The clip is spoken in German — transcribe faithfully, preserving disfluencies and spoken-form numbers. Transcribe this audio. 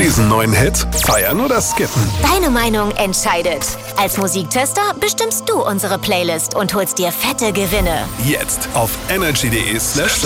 Diesen neuen Hit feiern oder skippen? Deine Meinung entscheidet. Als Musiktester bestimmst du unsere Playlist und holst dir fette Gewinne. Jetzt auf energy punkt de slash